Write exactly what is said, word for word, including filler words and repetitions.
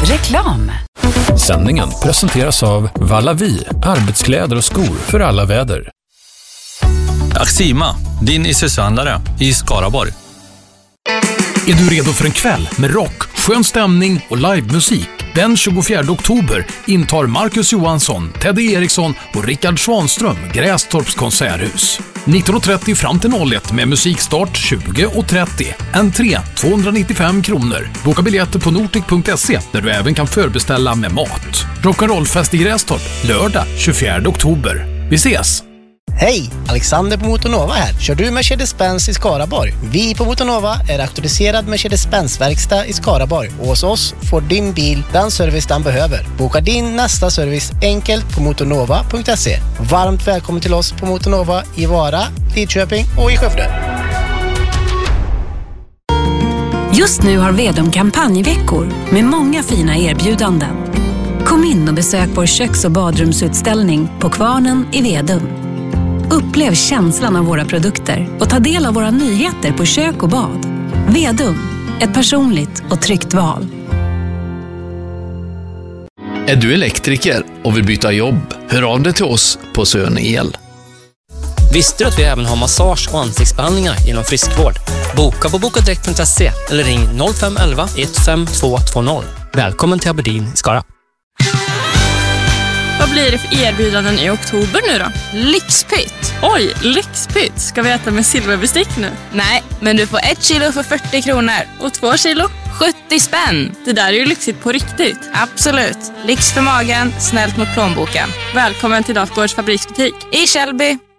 Reklam. Sändningen presenteras av Vallavi, arbetskläder och skor för alla väder. Axima, din issueshandlare i Skaraborg. Är du redo för en kväll med rock, skön stämning och livemusik? Den tjugofjärde oktober intar Marcus Johansson, Teddy Eriksson och Rickard Svanström Grästorps konserthus. nitton och trettio fram till noll ett med musikstart tjugo och trettio. Entré tvåhundranittiofem kronor. Boka biljetter på nordic punkt se där du även kan förbeställa med mat. Rock'n'rollfest i Grästorp, lördag tjugofjärde oktober. Vi ses! Hej! Alexander på Motornova här. Kör du Mercedes-Benz i Skaraborg? Vi på Motornova är auktoriserad Mercedes-Benz-verkstad i Skaraborg. Och hos oss får din bil den service den behöver. Boka din nästa service enkelt på motornova punkt se. Varmt välkommen till oss på Motornova i Vara, Lidköping och i Skövde. Just nu har Vedum kampanjveckor med många fina erbjudanden. Kom in och besök vår köks- och badrumsutställning på Kvarnen i Vedum. Upplev känslan av våra produkter och ta del av våra nyheter på kök och bad. Vedum, ett personligt och tryggt val. Är du elektriker och vill byta jobb? Hör av dig till oss på Sön El. Visste du att vi även har massage- och ansiktsbehandlingar inom friskvård? Boka på bokadirekt punkt se eller ring noll fem ett ett ett fem två två noll. Välkommen till Aberdeen i Skara. Vad blir det för erbjudanden i oktober nu då? Lyxpytt. Oj, lyxpytt. Ska vi äta med silverbestick nu? Nej, men du får ett kilo för fyrtio kronor. Och två kilo? sjuttio spänn. Det där är ju lyxigt på riktigt. Absolut. Lyx för magen, snällt mot plånboken. Välkommen till Dafgårds fabriksbutik i Källby.